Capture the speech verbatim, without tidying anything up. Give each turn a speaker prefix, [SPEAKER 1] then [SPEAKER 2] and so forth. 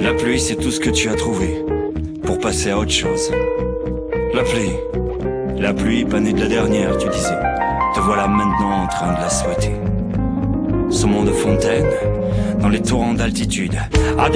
[SPEAKER 1] La pluie, c'est tout ce que tu as trouvé pour passer à autre chose. La pluie, la pluie, pas née de la dernière, tu disais. Te voilà maintenant en train de la souhaiter. Saumon de fontaine, dans les torrents d'altitude. À des